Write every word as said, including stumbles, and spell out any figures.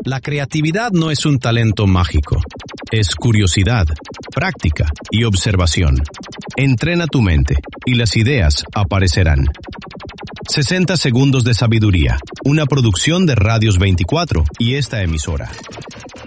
La creatividad no es un talento mágico, es curiosidad, práctica y observación. Entrena tu mente y las ideas aparecerán. sesenta segundos de sabiduría, una producción de Radios veinticuatro y esta emisora.